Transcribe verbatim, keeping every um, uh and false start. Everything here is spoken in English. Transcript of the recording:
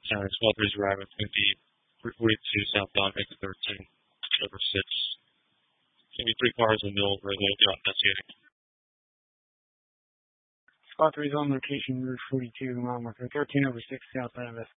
Uh, Squad three's arrival is going to be three forty-two southbound, exit thirteen, over six. It's going to be three cars in the middle where they'll be investigating. Squad three's on location, Route forty-two, mile marker thirteen over six, southbound invest.